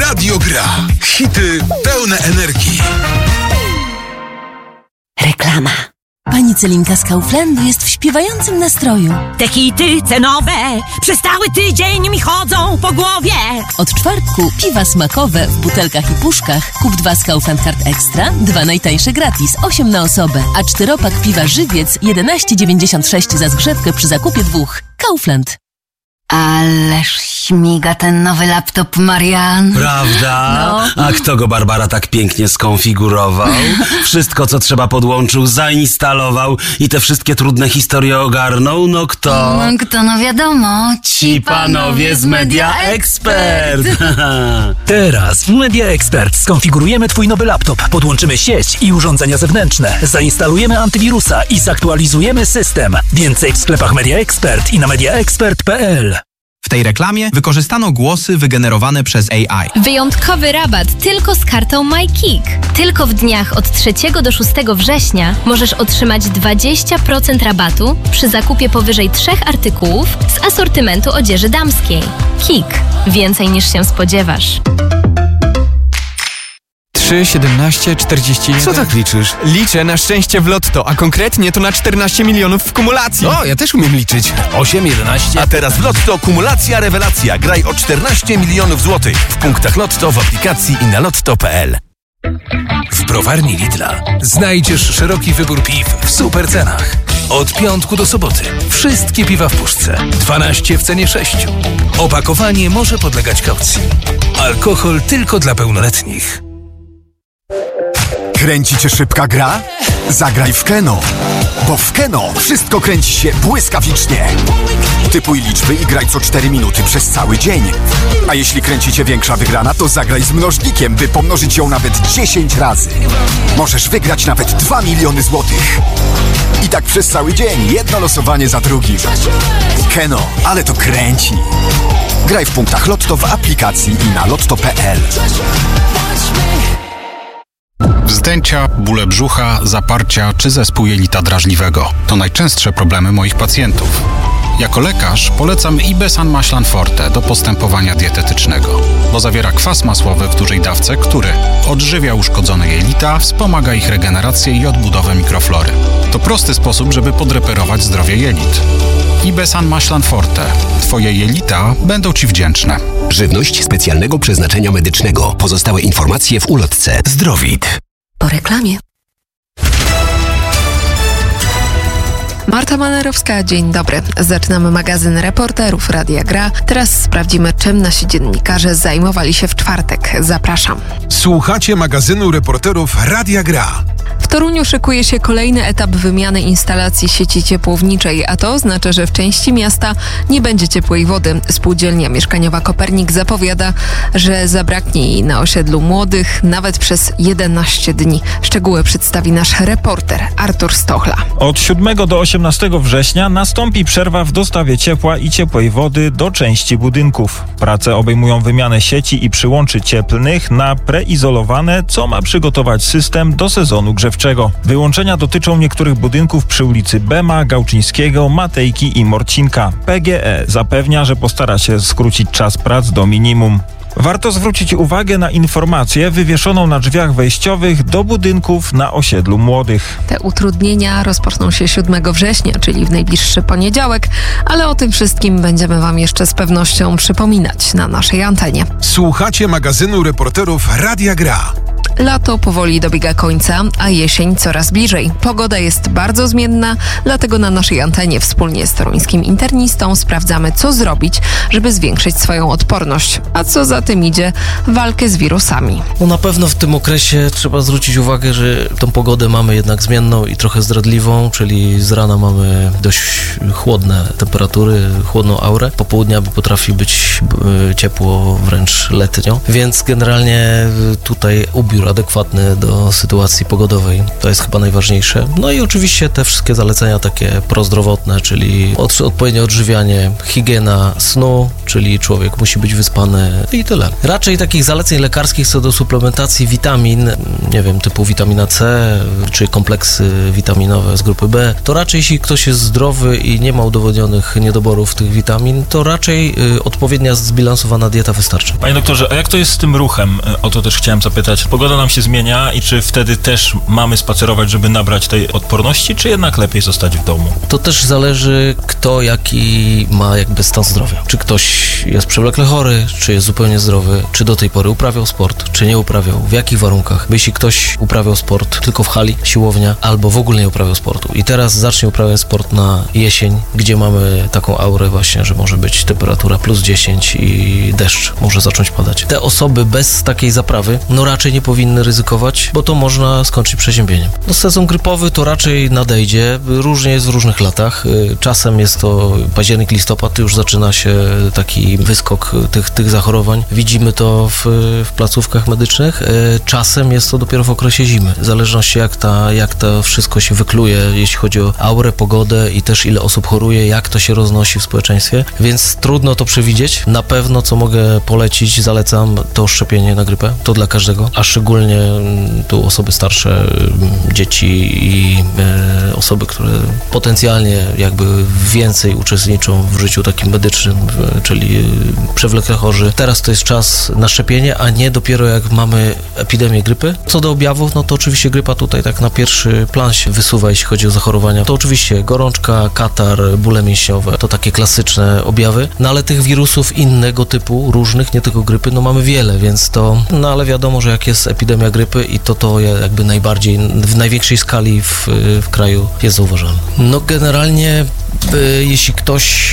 Radio Gra. Hity pełne energii. Reklama. Pani Celinka z Kauflandu jest w śpiewającym nastroju. Te hity cenowe przez cały tydzień mi chodzą po głowie. Od czwartku piwa smakowe w butelkach i puszkach. Kup 2 z Kaufland Card Extra, 2 najtańsze gratis, 8 na osobę. A 4-pak piwa Żywiec 11,96 za zgrzewkę przy zakupie 2. Kaufland. Ależ śmiga ten nowy laptop, Marian. Prawda? No. A kto go, Barbara, tak pięknie skonfigurował? Wszystko, co trzeba, podłączył, zainstalował i te wszystkie trudne historie ogarnął? No kto? No wiadomo. Ci panowie z Media Expert. Teraz w Media Expert skonfigurujemy Twój nowy laptop, podłączymy sieć i urządzenia zewnętrzne, zainstalujemy antywirusa i zaktualizujemy system. Więcej w sklepach Media Expert i na mediaexpert.pl. W tej reklamie wykorzystano głosy wygenerowane przez AI. Wyjątkowy rabat tylko z kartą MyKick. Tylko w dniach od 3 do 6 września możesz otrzymać 20% rabatu przy zakupie powyżej 3 artykułów z asortymentu odzieży damskiej. Kick. Więcej niż się spodziewasz. 3, 17, 41. Co tak liczysz? Liczę na szczęście w lotto, a konkretnie to na 14 milionów w kumulacji. O, ja też umiem liczyć. 8, 11. A teraz w Lotto kumulacja rewelacja. Graj o 14 milionów złotych w punktach Lotto, w aplikacji i na lotto.pl. W browarni Lidla znajdziesz szeroki wybór piw w super cenach. Od piątku do soboty wszystkie piwa w puszce. 12 w cenie 6. Opakowanie może podlegać kaucji. Alkohol tylko dla pełnoletnich. Kręci cię szybka gra? Zagraj w Keno. Bo w Keno wszystko kręci się błyskawicznie. Typuj liczby i graj co 4 minuty przez cały dzień. A jeśli kręci cię większa wygrana, to zagraj z mnożnikiem, by pomnożyć ją nawet 10 razy. Możesz wygrać nawet 2 miliony złotych. I tak przez cały dzień, jedno losowanie za drugim. Keno, ale to kręci. Graj w punktach Lotto, w aplikacji i na lotto.pl. Wzdęcia, bóle brzucha, zaparcia czy zespół jelita drażliwego to najczęstsze problemy moich pacjentów. Jako lekarz polecam Ibesan Maślan Forte do postępowania dietetycznego, bo zawiera kwas masłowy w dużej dawce, który odżywia uszkodzone jelita, wspomaga ich regenerację i odbudowę mikroflory. To prosty sposób, żeby podreperować zdrowie jelit. Ibesan Maślan Forte. Twoje jelita będą Ci wdzięczne. Żywność specjalnego przeznaczenia medycznego. Pozostałe informacje w ulotce Zdrowit. Po reklamie. Marta Manerowska, dzień dobry. Zaczynamy magazyn reporterów Radia Gra. Teraz sprawdzimy, czym nasi dziennikarze zajmowali się w czwartek. Zapraszam. Słuchacie magazynu reporterów Radia Gra. W Toruniu szykuje się kolejny etap wymiany instalacji sieci ciepłowniczej, a to oznacza, że w części miasta nie będzie ciepłej wody. Spółdzielnia mieszkaniowa Kopernik zapowiada, że zabraknie jej na osiedlu Młodych nawet przez 11 dni. Szczegóły przedstawi nasz reporter Artur Stochla. Od 7 do 18 września nastąpi przerwa w dostawie ciepła i ciepłej wody do części budynków. Prace obejmują wymianę sieci i przyłączy cieplnych na preizolowane, co ma przygotować system do sezonu grzewczego. Wyłączenia dotyczą niektórych budynków przy ulicy Bema, Gałczyńskiego, Matejki i Morcinka. PGE zapewnia, że postara się skrócić czas prac do minimum. Warto zwrócić uwagę na informację wywieszoną na drzwiach wejściowych do budynków na osiedlu Młodych. Te utrudnienia rozpoczną się 7 września, czyli w najbliższy poniedziałek, ale o tym wszystkim będziemy Wam jeszcze z pewnością przypominać na naszej antenie. Słuchacie magazynu reporterów Radia Gra. Lato powoli dobiega końca, a jesień coraz bliżej. Pogoda jest bardzo zmienna, dlatego na naszej antenie wspólnie z toruńskim internistą sprawdzamy, co zrobić, żeby zwiększyć swoją odporność. A co za tym idzie, walkę z wirusami. No na pewno w tym okresie trzeba zwrócić uwagę, że tą pogodę mamy jednak zmienną i trochę zdradliwą, czyli z rana mamy dość chłodne temperatury, chłodną aurę. Po południu potrafi być ciepło, wręcz letnio, więc generalnie tutaj ubiór adekwatny do sytuacji pogodowej. To jest chyba najważniejsze. No i oczywiście te wszystkie zalecenia takie prozdrowotne, czyli odpowiednie odżywianie, higiena snu, czyli człowiek musi być wyspany i tyle. Raczej takich zaleceń lekarskich co do suplementacji witamin, nie wiem, typu witamina C, czy kompleksy witaminowe z grupy B, to raczej jeśli ktoś jest zdrowy i nie ma udowodnionych niedoborów tych witamin, to raczej odpowiednia, zbilansowana dieta wystarczy. Panie doktorze, a jak to jest z tym ruchem? O to też chciałem zapytać. Pogoda nam się zmienia i czy wtedy też mamy spacerować, żeby nabrać tej odporności, czy jednak lepiej zostać w domu? To też zależy, kto jaki ma jakby stan zdrowia. Czy ktoś jest przewlekle chory, czy jest zupełnie zdrowy, czy do tej pory uprawiał sport, czy nie uprawiał, w jakich warunkach. Bo jeśli ktoś uprawiał sport tylko w hali, siłownia, albo w ogóle nie uprawiał sportu i teraz zacznie uprawiać sport na jesień, gdzie mamy taką aurę właśnie, że może być temperatura plus 10 i deszcz może zacząć padać. Te osoby bez takiej zaprawy, no raczej nie powinny ryzykować, bo to można skończyć przeziębieniem. No sezon grypowy to raczej nadejdzie, różnie jest w różnych latach. Czasem jest to październik, listopad, już zaczyna się taki wyskok tych zachorowań. Widzimy to w placówkach medycznych. Czasem jest to dopiero w okresie zimy. W zależności jak to wszystko się wykluje, jeśli chodzi o aurę, pogodę i też ile osób choruje, jak to się roznosi w społeczeństwie, więc trudno to przewidzieć. Na pewno, co mogę polecić, zalecam, to szczepienie na grypę. To dla każdego, a szczególnie tu osoby starsze, dzieci i osoby, które potencjalnie jakby więcej uczestniczą w życiu takim medycznym, czyli przewlekle chorzy. Teraz to jest czas na szczepienie, a nie dopiero jak mamy epidemię grypy. Co do objawów, no to oczywiście grypa tutaj tak na pierwszy plan się wysuwa, jeśli chodzi o zachorowania. To oczywiście gorączka, katar, bóle mięśniowe, to takie klasyczne objawy, no ale tych wirusów innego typu, różnych, nie tylko grypy, no mamy wiele, więc to, no ale wiadomo, że jak jest epidemia grypy i to jakby najbardziej, w największej skali w kraju jest zauważalne. No generalnie jeśli ktoś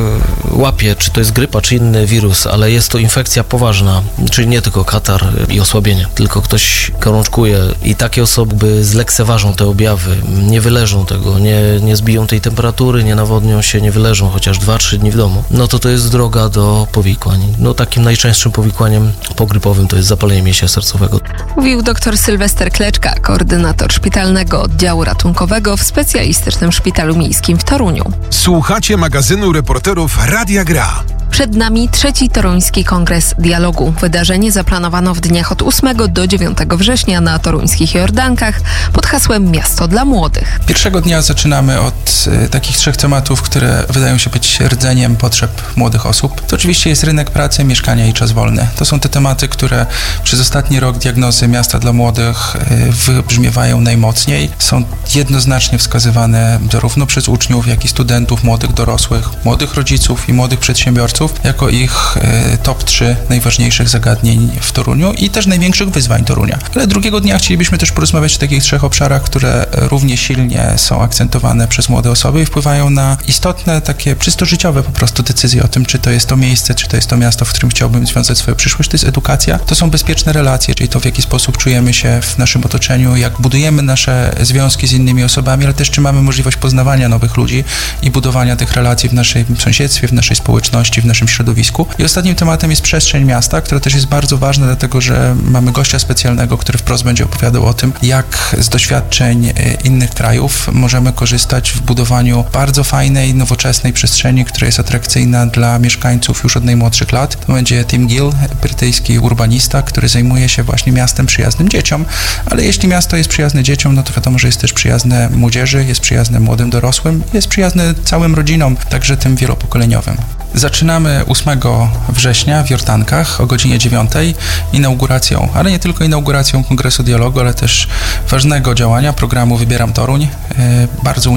łapie, czy to jest grypa, czy inny wirus, ale jest to infekcja poważna, czyli nie tylko katar i osłabienie, tylko ktoś gorączkuje i takie osoby zlekceważą te objawy, nie wyleżą tego, nie zbiją tej temperatury, nie nawodnią się, nie wyleżą chociaż 2-3 dni w domu, no to jest droga do powikłań. No takim najczęstszym powikłaniem pogrypowym to jest zapalenie mięśnia sercowego. Mówił dr Sylwester Kleczka, koordynator szpitalnego oddziału ratunkowego w Specjalistycznym Szpitalu Miejskim w Toruniu. Słuchacie magazynu reporterów Radia Gra. Przed nami 3. Toruński Kongres Dialogu. Wydarzenie zaplanowano w dniach od 8 do 9 września na toruńskich Jordankach pod hasłem Miasto dla Młodych. Pierwszego dnia zaczynamy od takich 3 tematów, które wydają się być rdzeniem potrzeb młodych osób. To oczywiście jest rynek pracy, mieszkania i czas wolny. To są te tematy, które przez ostatni rok diagnozy Miasta dla Młodych wybrzmiewają najmocniej. Są jednoznacznie wskazywane zarówno przez uczniów, jak i studentów, młodych dorosłych, młodych rodziców i młodych przedsiębiorców jako ich top 3 najważniejszych zagadnień w Toruniu i też największych wyzwań Torunia. Ale drugiego dnia chcielibyśmy też porozmawiać o takich 3 obszarach, które równie silnie są akcentowane przez młode osoby i wpływają na istotne, takie czysto życiowe po prostu decyzje o tym, czy to jest to miejsce, czy to jest to miasto, w którym chciałbym związać swoją przyszłość. To jest edukacja, to są bezpieczne relacje, czyli to, w jaki sposób czujemy się w naszym otoczeniu, jak budujemy nasze związki z innymi osobami, ale też czy mamy możliwość poznawania nowych ludzi i budowania tych relacji w naszym sąsiedztwie, w naszej społeczności, w naszym środowisku. I ostatnim tematem jest przestrzeń miasta, która też jest bardzo ważna, dlatego że mamy gościa specjalnego, który wprost będzie opowiadał o tym, jak z doświadczeń innych krajów możemy korzystać w budowaniu bardzo fajnej, nowoczesnej przestrzeni, która jest atrakcyjna dla mieszkańców już od najmłodszych lat. To będzie Tim Gill, brytyjski urbanista, który zajmuje się właśnie miastem przyjaznym dzieciom, ale jeśli miasto jest przyjazne dzieciom, no to wiadomo, że jest też przyjazne młodzieży, jest przyjazne młodym dorosłym, jest przyjazne całym rodzinom, także tym wielopokoleniowym. Zaczynamy 8 września w Jordankach o godzinie 9 inauguracją, ale nie tylko inauguracją Kongresu Dialogu, ale też ważnego działania, programu Wybieram Toruń, bardzo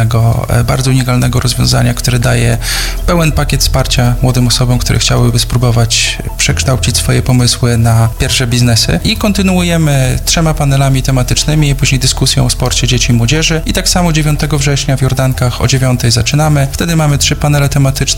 unikalnego rozwiązania, które daje pełen pakiet wsparcia młodym osobom, które chciałyby spróbować przekształcić swoje pomysły na pierwsze biznesy i kontynuujemy 3 panelami tematycznymi i później dyskusją o sporcie dzieci i młodzieży i tak samo 9 września w Jordankach o 9 zaczynamy. Wtedy mamy 3 panele tematyczne od 16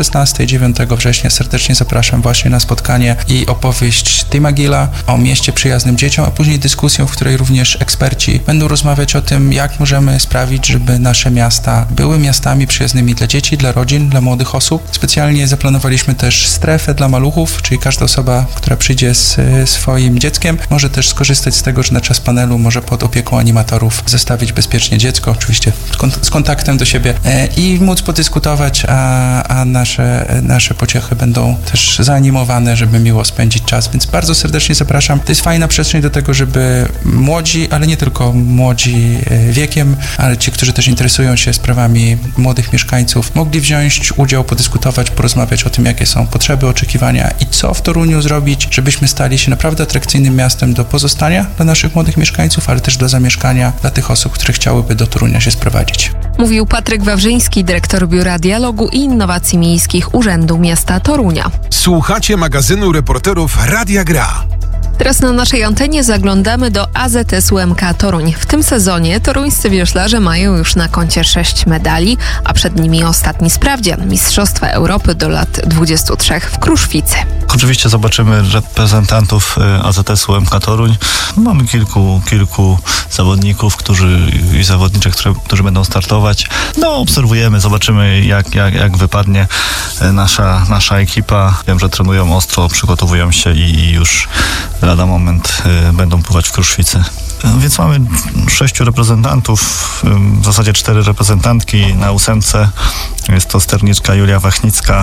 16 i 9 września serdecznie zapraszam właśnie na spotkanie i opowieść Timagila o mieście przyjaznym dzieciom, a później dyskusję, w której również eksperci będą rozmawiać o tym, jak możemy sprawić, żeby nasze miasta były miastami przyjaznymi dla dzieci, dla rodzin, dla młodych osób. Specjalnie zaplanowaliśmy też strefę dla maluchów, czyli każda osoba, która przyjdzie z swoim dzieckiem, może też skorzystać z tego, że na czas panelu może pod opieką animatorów zostawić bezpiecznie dziecko, oczywiście z kontaktem do siebie i móc podyskutować, a nasze pociechy będą też zaanimowane, żeby miło spędzić czas, więc bardzo serdecznie zapraszam. To jest fajna przestrzeń do tego, żeby młodzi, ale nie tylko młodzi wiekiem, ale ci, którzy też interesują się sprawami młodych mieszkańców, mogli wziąć udział, podyskutować, porozmawiać o tym, jakie są potrzeby, oczekiwania i co w Toruniu zrobić, żebyśmy stali się naprawdę atrakcyjnym miastem do pozostania dla naszych młodych mieszkańców, ale też do zamieszkania dla tych osób, które chciałyby do Torunia się sprowadzić. Mówił Patryk Wawrzyński, dyrektor Biura Dialogu i Innowacji Miejskich Urzędu Miasta Torunia. Słuchacie magazynu reporterów Radia Gra. Teraz na naszej antenie zaglądamy do AZS UMK Toruń. W tym sezonie toruńscy wioślarze mają już na koncie 6 medali, a przed nimi ostatni sprawdzian. Mistrzostwa Europy do lat 23 w Kruszwicy. Oczywiście zobaczymy reprezentantów AZS UMK Toruń. Mamy kilku zawodników i zawodniczek, którzy będą startować. Obserwujemy, zobaczymy jak wypadnie nasza ekipa. Wiem, że trenują ostro, przygotowują się i już lada moment będą pływać w Kruszwicy. Więc mamy 6 reprezentantów, w zasadzie 4 reprezentantki na 8. Jest to sterniczka Julia Wachnicka,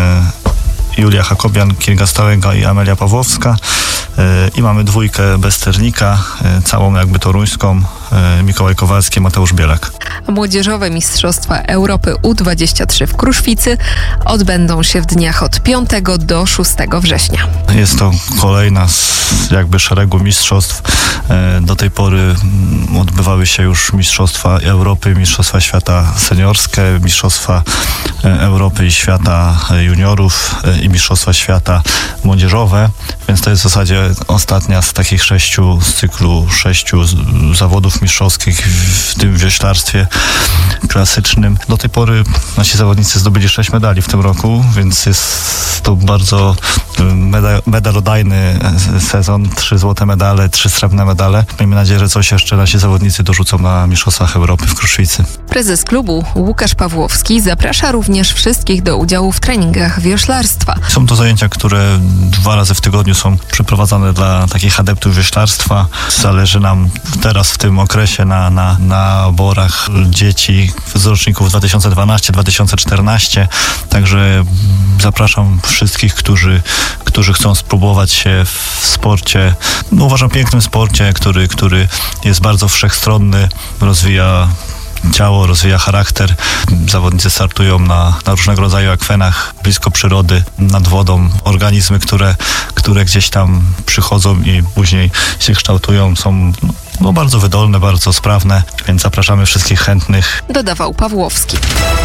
Julia Hakobian, Kinga Stałęga i Amelia Pawłowska. I mamy 2 bez sternika, całą jakby toruńską, Mikołaj Kowalski, Mateusz Bielak. Młodzieżowe Mistrzostwa Europy U23 w Kruszwicy odbędą się w dniach od 5 do 6 września. Jest to kolejna z jakby szeregu mistrzostw. Do tej pory odbywały się już Mistrzostwa Europy, Mistrzostwa Świata seniorskie, Mistrzostwa Europy i Świata juniorów i Mistrzostwa Świata młodzieżowe, więc to jest w zasadzie ostatnia z takich 6 z cyklu 6 zawodów mistrzowskich w tym wioślarstwie klasycznym. Do tej pory nasi zawodnicy zdobyli 6 medali w tym roku, więc jest to bardzo medalodajny sezon. 3 złote medale, 3 srebrne medale. Miejmy nadzieję, że coś jeszcze nasi zawodnicy dorzucą na Mistrzostwach Europy w Kruszwicy. Prezes klubu Łukasz Pawłowski zaprasza również wszystkich do udziału w treningach wioślarstwa. Są to zajęcia, które 2 razy w tygodniu są przeprowadzane dla takich adeptów wioślarstwa. Zależy nam teraz w tym okresie na naborach dzieci z roczników 2012-2014. Także zapraszam wszystkich, którzy chcą spróbować się w sporcie, uważam pięknym sporcie, który jest bardzo wszechstronny, rozwija ciało, rozwija charakter. Zawodnicy startują na różnego rodzaju akwenach, blisko przyrody, nad wodą. Organizmy, które gdzieś tam przychodzą i później się kształtują, są bardzo wydolne, bardzo sprawne, więc zapraszamy wszystkich chętnych. Dodawał Pawłowski.